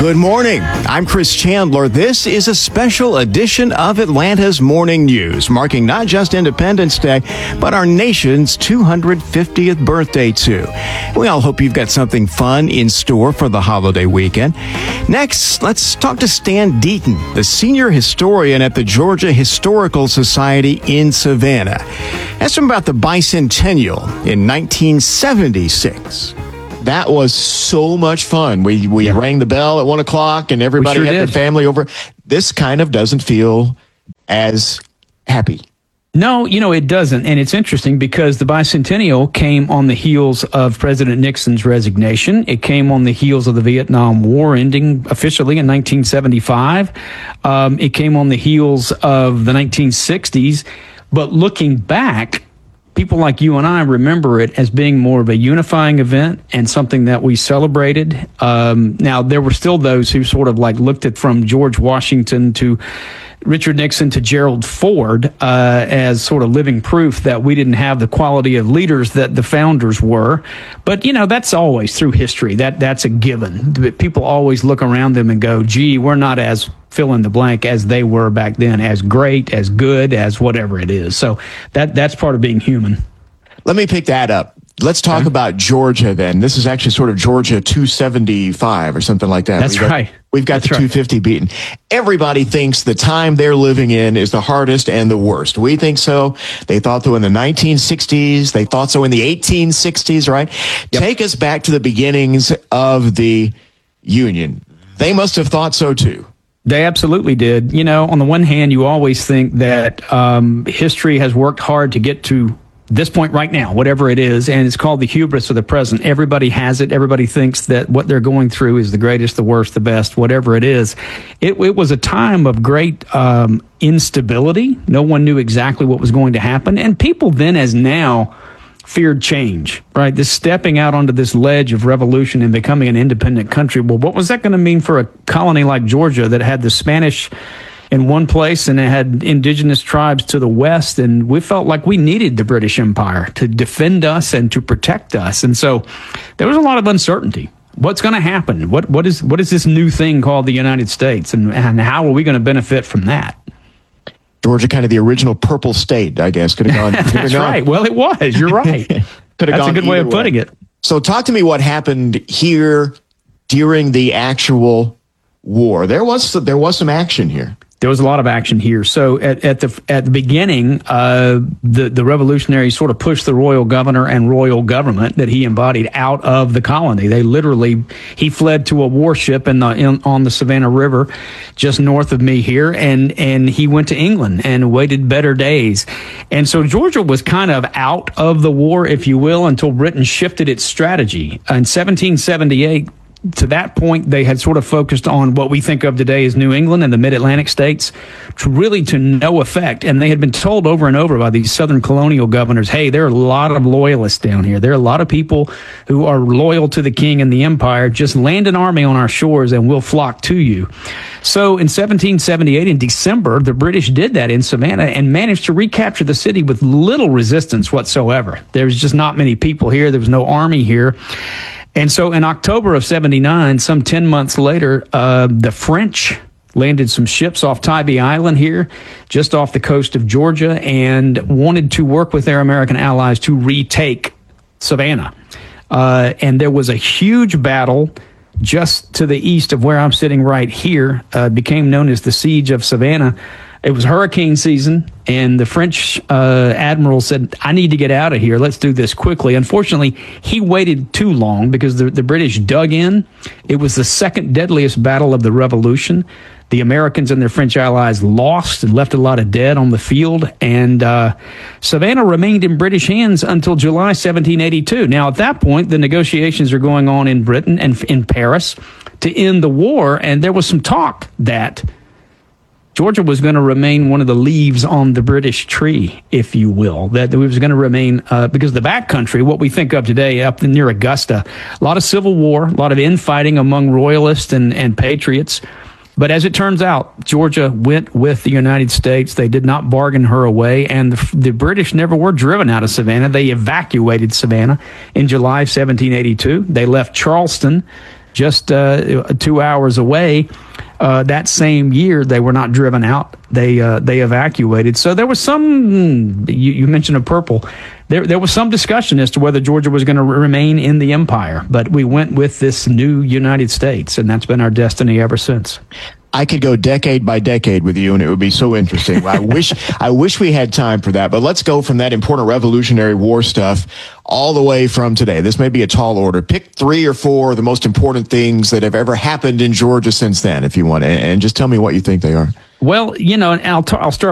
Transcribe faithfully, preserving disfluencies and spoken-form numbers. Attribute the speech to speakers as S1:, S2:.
S1: Good morning. I'm Chris Chandler. This is a special edition of Atlanta's Morning News, marking not just Independence Day, but our nation's two hundred fiftieth birthday, too. We all hope you've got something fun in store for the holiday weekend. Next, let's talk to Stan Deaton, the senior historian at the Georgia Historical Society in Savannah. Ask him about the bicentennial in nineteen seventy-six.
S2: That was so much fun. We we yeah. rang the bell at one o'clock and everybody sure had did. their family over. This kind of doesn't feel as happy.
S3: No, you know, it doesn't. And it's interesting because the bicentennial came on the heels of President Nixon's resignation. It came on the heels of the Vietnam War ending officially in nineteen seventy-five. Um, it came on the heels of the nineteen sixties. But looking back, people like you and I remember it as being more of a unifying event and something that we celebrated. Um, now, there were still those who sort of like looked at from George Washington to Richard Nixon to Gerald Ford uh, as sort of living proof that we didn't have the quality of leaders that the founders were. But, you know, that's always through history. That That's a given. People always look around them and go, gee, we're not as fill in the blank as they were back then, as great, as good, as whatever it is. So that that's part of being human.
S2: Let me pick that up. Let's talk okay. about Georgia then. This is actually sort of Georgia two seventy-five or something like that.
S3: That's
S2: we've got,
S3: right.
S2: We've got
S3: That's
S2: the
S3: right.
S2: two fifty beaten. Everybody thinks the time they're living in is the hardest and the worst. We think so. They thought so in the nineteen sixties. They thought so in the eighteen sixties, right? Yep. Take us back to the beginnings of the Union. They must have thought so too.
S3: They absolutely did. You know, on the one hand, you always think that um, history has worked hard to get to this point right now, whatever it is, and it's called the hubris of the present. Everybody has it. Everybody thinks that what they're going through is the greatest, the worst, the best, whatever it is. It, it was a time of great um, instability. No one knew exactly what was going to happen, and people then as now feared change, right? This stepping out onto this ledge of revolution and becoming an independent country. Well, what was that going to mean for a colony like Georgia that had the Spanish in one place and it had indigenous tribes to the west? And we felt like we needed the British Empire to defend us and to protect us. And so there was a lot of uncertainty. What's going to happen? What what is what is this new thing called the United States? And, and how are we going to benefit from that?
S2: Georgia, kind of the original purple state, I guess. Could have gone. Could
S3: That's
S2: have gone.
S3: right. Well, it was. You're right.
S2: Could have
S3: That's
S2: gone
S3: a good way of putting
S2: way.
S3: it.
S2: So talk to me what happened here during the actual war. There was there was some action here.
S3: There was a lot of action here. So at, at the at the beginning, uh, the the revolutionaries sort of pushed the royal governor and royal government that he embodied out of the colony. They literally he fled to a warship in the in, on the Savannah River, just north of me here, and and he went to England and awaited better days. And so Georgia was kind of out of the war, if you will, until Britain shifted its strategy in seventeen seventy-eight. To that point, they had sort of focused on what we think of today as New England and the mid-Atlantic states, to really to no effect. And they had been told over and over by these southern colonial governors, hey, there are a lot of loyalists down here. There are a lot of people who are loyal to the king and the empire. Just land an army on our shores and we'll flock to you. So in seventeen seventy-eight, in December, the British did that in Savannah and managed to recapture the city with little resistance whatsoever. There was just not many people here. There was no army here. And so in October of seventy-nine, some ten months later, uh, the French landed some ships off Tybee Island here, just off the coast of Georgia, and wanted to work with their American allies to retake Savannah. Uh, and there was a huge battle just to the east of where I'm sitting right here, uh, became known as the Siege of Savannah. It was hurricane season, and the French uh, admiral said, I need to get out of here. Let's do this quickly. Unfortunately, he waited too long because the, the British dug in. It was the second deadliest battle of the Revolution. The Americans and their French allies lost and left a lot of dead on the field, and uh, Savannah remained in British hands until July seventeen eighty-two. Now, at that point, the negotiations are going on in Britain and in Paris to end the war, and there was some talk that Georgia was going to remain one of the leaves on the British tree, if you will, that it was going to remain, uh, because the backcountry, what we think of today up near Augusta, a lot of civil war, a lot of infighting among royalists and, and patriots. But as it turns out, Georgia went with the United States. They did not bargain her away, and the, the British never were driven out of Savannah. They evacuated Savannah in July of seventeen eighty-two. They left Charleston just uh, two hours away. Uh, that same year, they were not driven out. They uh, they evacuated. So there was some, you, you mentioned a purple, there there was some discussion as to whether Georgia was going to remain in the empire. But we went with this new United States, and that's been our destiny ever since.
S2: I could go decade by decade with you, and it would be so interesting. I wish I wish we had time for that. But let's go from that important Revolutionary War stuff all the way from today. This may be a tall order. Pick three or four of the most important things that have ever happened in Georgia since then, if you want, and just tell me what you think they are.
S3: Well, you know, and I'll, t- I'll start